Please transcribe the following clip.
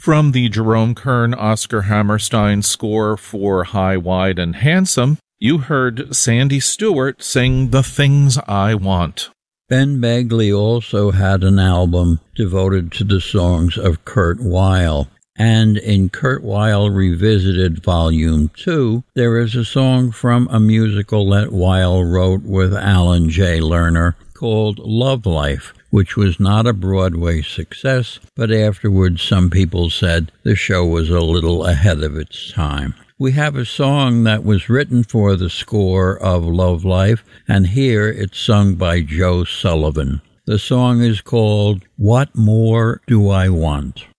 From the Jerome Kern Oscar Hammerstein score for High, Wide, and Handsome, you heard Sandy Stewart sing The Things I Want. Ben Begley also had an album devoted to the songs of Kurt Weill. And in Kurt Weill Revisited Volume 2, there is a song from a musical that Weill wrote with Alan J. Lerner called Love Life, which was not a Broadway success, but afterwards some people said the show was a little ahead of its time. We have a song that was written for the score of Love Life, and here it's sung by Joe Sullivan. The song is called What More Do I Want?